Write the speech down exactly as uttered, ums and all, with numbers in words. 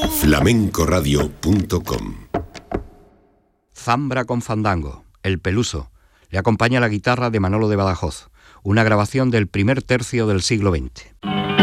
flamencoradio punto com. Zambra con fandango, El Peluso. Le acompaña la guitarra de Manolo de Badajoz, una grabación del primer tercio del siglo veinte.